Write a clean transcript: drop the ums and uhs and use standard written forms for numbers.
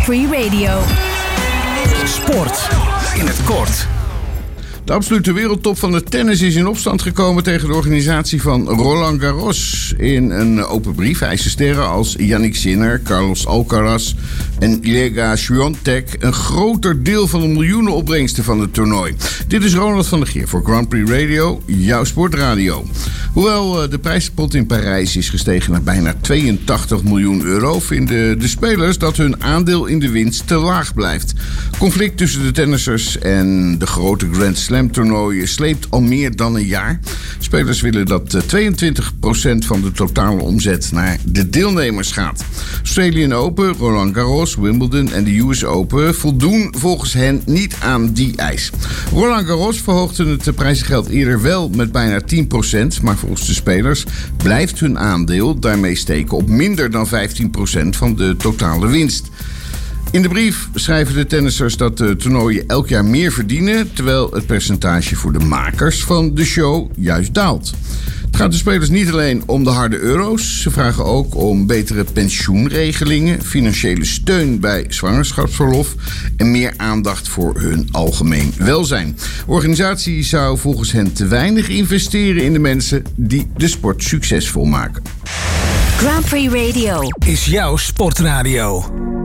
Free Radio. Sport in het kort. De absolute wereldtop van het tennis is in opstand gekomen tegen de organisatie van Roland Garros. In een open brief eisen sterren als Yannick Sinner, Carlos Alcaraz en Iga Swiatek een groter deel van de miljoenenopbrengsten van het toernooi. Dit is Ronald van der Geer voor Grand Prix Radio, jouw sportradio. Hoewel de prijzenpot in Parijs is gestegen naar bijna 82 miljoen euro... vinden de spelers dat hun aandeel in de winst te laag blijft. Conflict tussen de tennissers en de grote Grand Slam toernooien sleept al meer dan een jaar. Spelers willen dat 22% van de totale omzet naar de deelnemers gaat. Australian Open, Roland Garros, Wimbledon en de US Open voldoen volgens hen niet aan die eis. Roland Garros verhoogde het prijzengeld eerder wel met bijna 10%, maar volgens de spelers blijft hun aandeel daarmee steken op minder dan 15% van de totale winst. In de brief schrijven de tennissers dat de toernooien elk jaar meer verdienen, terwijl het percentage voor de makers van de show juist daalt. Het gaat de spelers niet alleen om de harde euro's. Ze vragen ook om betere pensioenregelingen, financiële steun bij zwangerschapsverlof en meer aandacht voor hun algemeen welzijn. De organisatie zou volgens hen te weinig investeren in de mensen die de sport succesvol maken. Grand Prix Radio is jouw sportradio.